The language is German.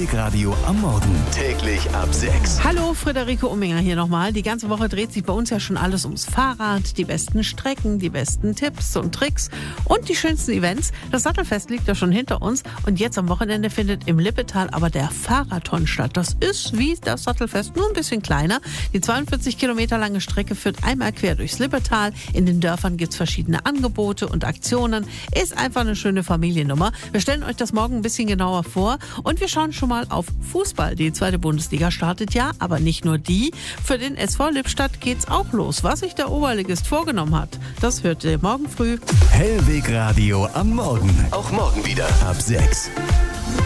Hellweg Radio am Morgen. Täglich ab 6. Hallo, Friederike Umminger hier nochmal. Die ganze Woche dreht sich bei uns ja schon alles ums Fahrrad, die besten Strecken, die besten Tipps und Tricks und die schönsten Events. Das Sattelfest liegt ja schon hinter uns und jetzt am Wochenende findet im Lippetal aber der Fahrradton statt. Das ist wie das Sattelfest, nur ein bisschen kleiner. Die 42 Kilometer lange Strecke führt einmal quer durchs Lippetal. In den Dörfern gibt es verschiedene Angebote und Aktionen. Ist einfach eine schöne Familiennummer. Wir stellen euch das morgen ein bisschen genauer vor und wir schauen schon mal auf Fußball. Die zweite Bundesliga startet ja, aber nicht nur die. Für den SV Lippstadt geht's auch los. Was sich der Oberligist vorgenommen hat, das hört ihr morgen früh. Hellweg Radio am Morgen. Auch morgen wieder ab 6.